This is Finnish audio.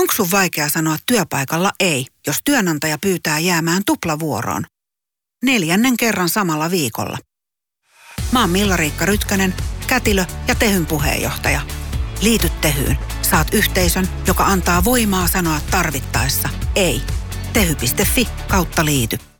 Onko sun vaikea sanoa työpaikalla ei, jos työnantaja pyytää jäämään tuplavuoroon? 4. kerran samalla viikolla. Mä oon Milla-Riikka Rytkönen, kätilö ja Tehyn puheenjohtaja. Liity Tehyyn. Saat yhteisön, joka antaa voimaa sanoa tarvittaessa ei. Tehy.fi/liity.